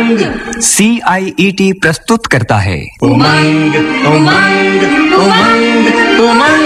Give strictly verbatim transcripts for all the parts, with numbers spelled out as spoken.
उमंग सी आई E T प्रस्तुत करता है उमंग उमंग उमंग उमंग।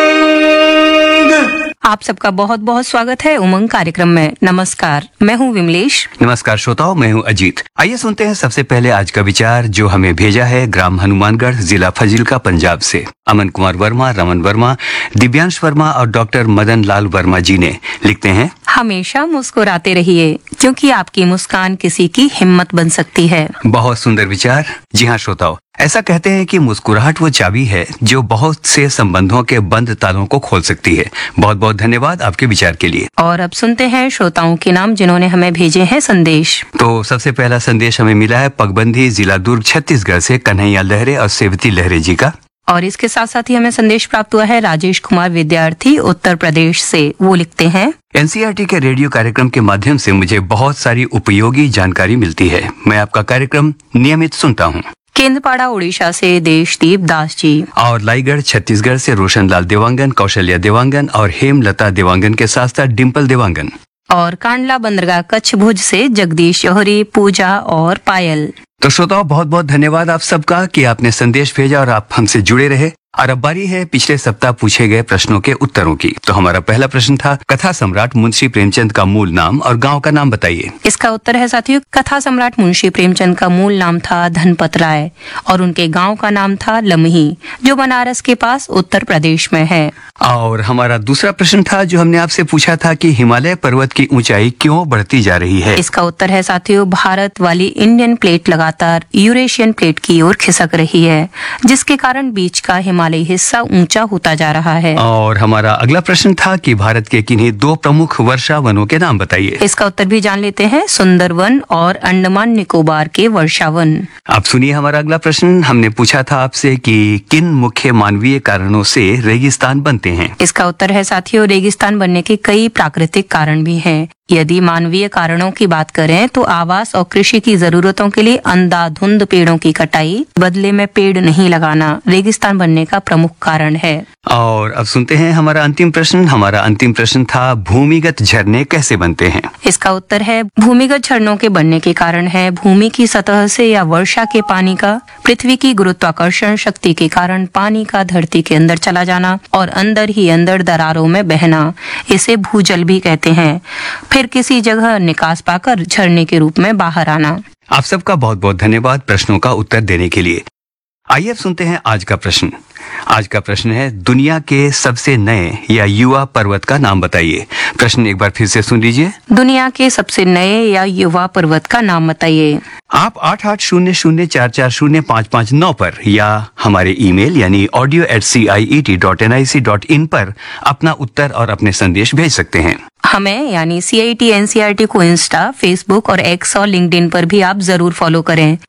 आप सबका बहुत बहुत स्वागत है उमंग कार्यक्रम में। नमस्कार, मैं हूँ विमलेश। नमस्कार श्रोताओं, मैं हूँ अजीत। आइए सुनते हैं सबसे पहले आज का विचार, जो हमें भेजा है ग्राम हनुमानगढ़, जिला फजील्का, पंजाब से। अमन कुमार वर्मा, रमन वर्मा, दिव्यांश वर्मा और डॉक्टर मदन लाल वर्मा जी ने लिखते हैं, हमेशा मुस्कुराते रहिए, क्योंकि आपकी मुस्कान किसी की हिम्मत बन सकती है। बहुत सुंदर विचार। जी हाँ श्रोताओं, ऐसा कहते हैं कि मुस्कुराहट वो चाबी है जो बहुत से संबंधों के बंद तालों को खोल सकती है। बहुत बहुत धन्यवाद आपके विचार के लिए। और अब सुनते हैं श्रोताओं के नाम जिन्होंने हमें भेजे हैं संदेश। तो सबसे पहला संदेश हमें मिला है पगबंधी, जिला दुर्ग, छत्तीसगढ़ से कन्हैया लहरे और सेवती लहरे जी का। और इसके साथ साथ ही हमें संदेश प्राप्त हुआ है राजेश कुमार विद्यार्थी, उत्तर प्रदेश से। वो लिखते हैं, N C E R T के रेडियो कार्यक्रम के माध्यम से मुझे बहुत सारी उपयोगी जानकारी मिलती है। मैं आपका कार्यक्रम नियमित सुनता हूँ। केंद्रपाड़ा उड़ीसा से देशदीप दास जी। और लाईगढ़ छत्तीसगढ़ से रोशनलाल देवांगन, कौशल्या देवांगन और हेमलता देवांगन के साथ साथ डिम्पल देवांगन। और कांडला बंदरगाह कच्छ भुज से जगदीश जौहरी, पूजा और पायल। तो श्रोताओं, बहुत बहुत धन्यवाद आप सबका कि आपने संदेश भेजा और आप हमसे जुड़े रहे। और अब बारी है पिछले सप्ताह पूछे गए प्रश्नों के उत्तरों की। तो हमारा पहला प्रश्न था, कथा सम्राट मुंशी प्रेमचंद का मूल नाम और गांव का नाम बताइए। इसका उत्तर है साथियों, कथा सम्राट मुंशी प्रेमचंद का मूल नाम था धनपत राय और उनके गांव का नाम था लमही, जो बनारस के पास उत्तर प्रदेश में है। और हमारा दूसरा प्रश्न था, जो हमने आपसे पूछा था कि हिमालय पर्वत की ऊंचाई क्यों बढ़ती जा रही है। इसका उत्तर है साथियों, भारत वाली इंडियन प्लेट लगातार यूरेशियन प्लेट की ओर खिसक रही है, जिसके कारण बीच का हिमालय हिस्सा ऊंचा होता जा रहा है। और हमारा अगला प्रश्न था कि भारत के किन्हीं दो प्रमुख वर्षा वनों के नाम बताइए। इसका उत्तर भी जान लेते हैं, सुंदरवन और अंडमान निकोबार के वर्षा वन। आप सुनिए हमारा अगला प्रश्न। हमने पूछा था आपसे कि किन मुख्य मानवीय कारणों से रेगिस्तान बनते हैं। इसका उत्तर है साथियों, रेगिस्तान बनने के कई प्राकृतिक कारण भी हैं। यदि मानवीय कारणों की बात करें तो आवास और कृषि की जरूरतों के लिए अंधाधुंध पेड़ों की कटाई, बदले में पेड़ नहीं लगाना रेगिस्तान बनने का प्रमुख कारण है। और अब सुनते हैं हमारा अंतिम प्रश्न। हमारा अंतिम प्रश्न था, भूमिगत झरने कैसे बनते हैं। इसका उत्तर है, भूमिगत झरनों के बनने के कारण है भूमि की सतह से या वर्षा के पानी का पृथ्वी की गुरुत्वाकर्षण शक्ति के कारण पानी का धरती के अंदर चला जाना और अंदर ही अंदर दरारों में बहना। इसे भूजल भी कहते हैं। फिर किसी जगह निकास पाकर झरने के रूप में बाहर आना। आप सबका बहुत बहुत धन्यवाद प्रश्नों का उत्तर देने के लिए। आइए अब सुनते हैं आज का प्रश्न। आज का प्रश्न है, दुनिया के सबसे नए या युवा पर्वत का नाम बताइए। प्रश्न एक बार फिर से सुन लीजिए। दुनिया के सबसे नए या युवा पर्वत का नाम बताइए। आप आठ आठ शून्य शून्य चार चार शून्य पाँच पाँच नौ पर या हमारे ईमेल यानी audio eight C I E T dot N I C dot in पर अपना उत्तर और अपने संदेश भेज सकते हैं। हमें यानी सी I T N C R T को इंस्टा, फेसबुक और एक्स और लिंक्डइन पर भी आप जरूर फॉलो करें।